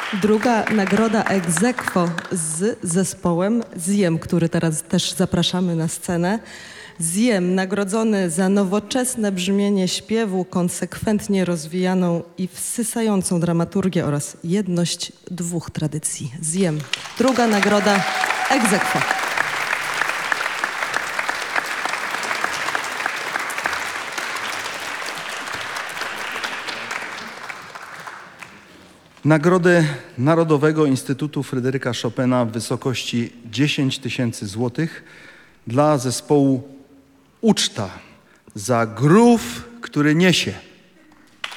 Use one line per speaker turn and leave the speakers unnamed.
Druga nagroda ex aequo z zespołem Ziem, który teraz też zapraszamy na scenę. Ziem nagrodzony za nowoczesne brzmienie śpiewu, konsekwentnie rozwijaną i wsysającą dramaturgię oraz jedność dwóch tradycji. Ziem. Druga nagroda ex aequo.
Nagrodę Narodowego Instytutu Fryderyka Chopina w wysokości 10 000 złotych dla zespołu Uczta za grów, który niesie.